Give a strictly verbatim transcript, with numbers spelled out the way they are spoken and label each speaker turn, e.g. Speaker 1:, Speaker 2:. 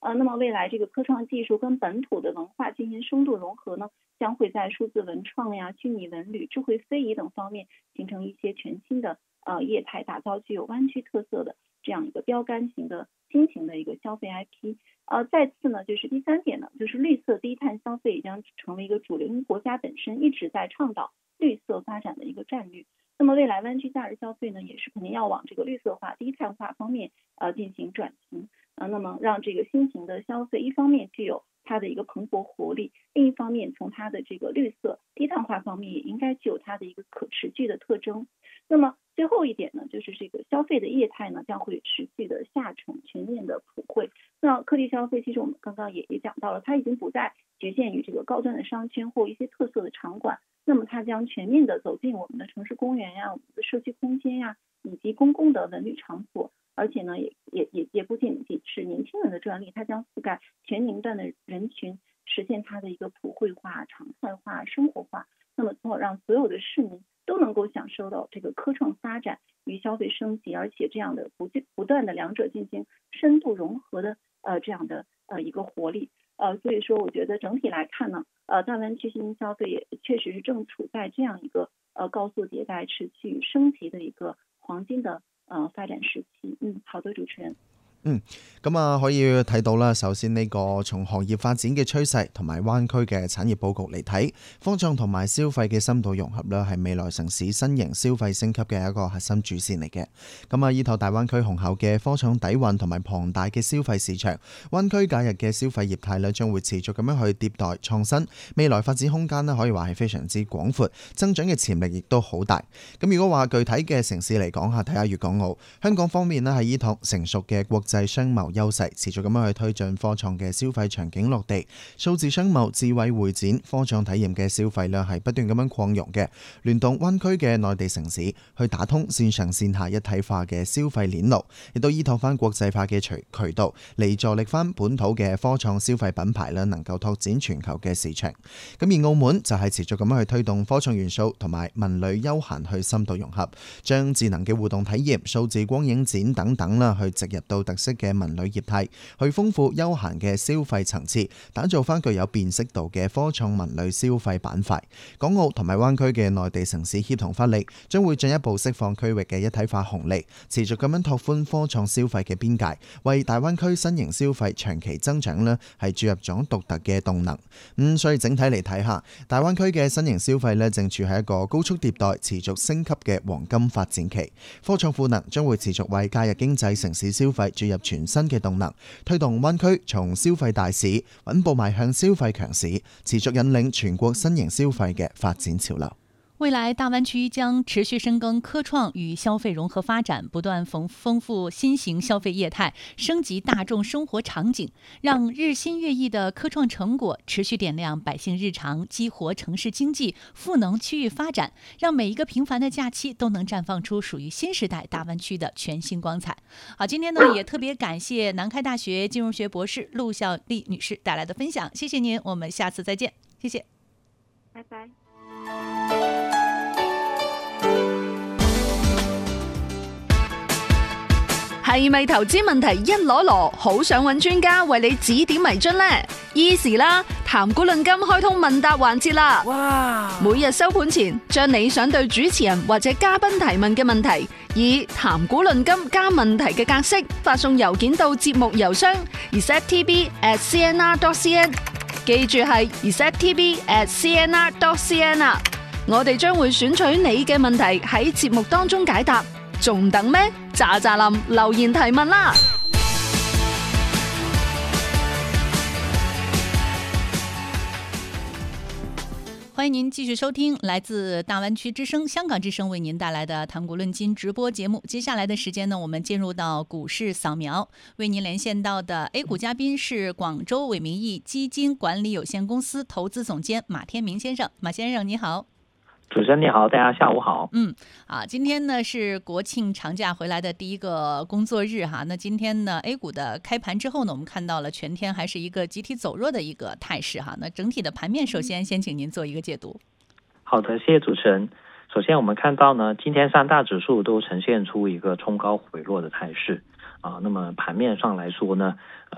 Speaker 1: 呃，那么未来这个科创技术跟本土的文化进行深度融合呢，将会在数字文创呀、虚拟文旅、智慧非遗等方面形成一些全新的呃业态，打造具有湾区特色的这样一个标杆型的新型的一个消费 I P。呃，再次呢，就是第三点呢，就是绿色低碳消费也将成为一个主流，因为国家本身一直在倡导绿色发展的一个战略。那么未来湾区假日消费呢，也是肯定要往这个绿色化、低碳化方面呃进行转型。呃，那么让这个新型的消费一方面具有它的一个蓬勃活力，另一方面从它的这个绿色低碳化方面也应该具有它的一个可持续的特征。那么最后一点呢，就是这个消费的业态呢将会持续的下沉全面的普惠。那科技消费其实我们刚刚也也讲到了，它已经不再局限于这个高端的商圈或一些特色的场馆，那么它将全面的走进我们的城市公园呀、我们的社区空间呀，以及公共的文旅场所。而且呢，也也也也不仅仅是年轻人的专利，它将覆盖全年龄段的人群，实现它的一个普惠化、常态化、生活化。那么从而让所有的市民都能够享受到这个科创发展与消费升级，而且这样的不不断的两者进行深度融合的呃这样的呃一个活力。呃，所以说我觉得整体来看呢，呃，大湾区新兴消费也确实是正处在这样一个呃高速迭代、持续升级的一个黄金的呃發展時期。嗯，好的，主持人。
Speaker 2: 嗯，咁啊可以睇到啦，首先呢個從行業發展嘅趨勢同埋灣區嘅產業佈局嚟睇，科創同埋消費嘅深度融合呢係未來城市新型消費升級嘅一個核心主線嚟嘅。咁啊依託大灣區雄厚嘅科創底蘊同埋龐大嘅消費市場，灣區假日嘅消費業態呢將會持續咁樣去迭代創新，未來發展空間呢可以話係非常之廣闊，增長嘅潛力亦都好大。咁如果話具體嘅城市嚟講下，睇下粵港澳，香港方面呢係依託成熟嘅國際商貿優勢，持續咁樣去推進科創嘅消費場景落地，數字商貿、智慧會展、科創體驗嘅消費呢係不斷咁樣擴容嘅，聯動灣區嘅內地城市去打通線上線下一體化嘅消費鏈路，亦都依託翻國際化嘅渠渠道嚟助力翻本土嘅科創消費品牌呢能夠拓展全球嘅市場。咁而澳門就係持續咁樣去推動科創元素同埋文旅休閒去深度融合，將智能嘅互動體驗、數字光影展等等啦去植入到特色嘅文旅業態，去豐富休閒嘅消費層次，打造翻具有辨識度嘅科創文旅消費板塊。港澳同埋灣區嘅內地城市協同發力，將會進一步釋放區域嘅一體化紅利，持續咁樣拓寬科創消費嘅邊界，為大灣區新型消費長期增長呢係注入咗獨特嘅動能。咁、嗯、所以整體嚟睇下，大灣區嘅新型消費呢正處喺一個高速迭代、持續升級嘅黃金發展期。科創賦能將會持續為假日經濟城市消費注入全新嘅動能，推動灣區從消費大市穩步邁向消費強市，持續引領全國新型消費嘅發展潮流。
Speaker 3: 未來大灣區將持續深耕科創與消費融合發展，不斷豐豐富新型消費業態，升級大眾生活場景，讓日新月異的科創成果持續點亮百姓日常，激活城市經濟，賦能區域發展，讓每一個平凡的假期都能綻放出屬於新時代大灣區的全新光彩。好，今天呢也特別感謝南開大學金融學博士陸孝麗女士帶來的分享，謝謝您，我們下次再見，謝謝，
Speaker 1: 拜拜。
Speaker 4: 係咪投資問題一籮籮，好想揾專家為你指點迷津呢？ Easy 啦，談股論金開通問答環節啦！哇！每日收盤前，將你想對主持人或者嘉賓提問嘅問題，以談股論金加問題嘅格式發送郵件到節目郵箱 r e c e p t b at c n r dot c n， 記住係 r e c e p t b at c n r dot c n 啊！我哋將會選取你嘅問題喺節目當中解答，仲等咩？喳喳林留言提問啦！
Speaker 3: 歡迎您繼續收聽來自大灣區之聲香港之聲為您帶來的談股論金直播節目。接下來的時間呢，我們進入到股市掃描，為您連線到的 A 股嘉賓是廣州偉明義基金管理有限公司投資總監馬天明先生。馬先生你好。
Speaker 5: 主持人你好，大家下午好。
Speaker 3: 嗯，啊，今天呢是國慶長假回來的第一個工作日哈。那今天呢 A 股的開盤之後呢，我們看到了全天還是一個集體走弱的一個態勢哈。那整體的盤面，首先先請您做一個解讀。
Speaker 5: 好的，謝謝主持人。首先我們看到呢，今天三大指數都呈現出一個衝高回落的態勢啊。那麼盤面上來說呢，